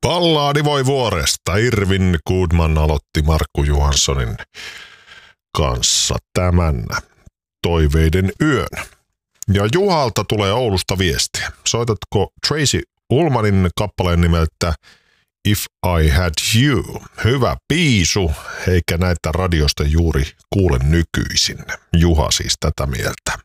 Ballaadi voi vuoresta. Irvin Goodman aloitti Markku Johanssonin kanssa tämän toiveiden yön. Ja Juhalta tulee Oulusta viestiä. Soitatko Tracy Ullmanin kappaleen nimeltä If I Had You? Hyvä biisu, eikä näitä radiosta juuri kuule nykyisin. Juha siis tätä mieltä.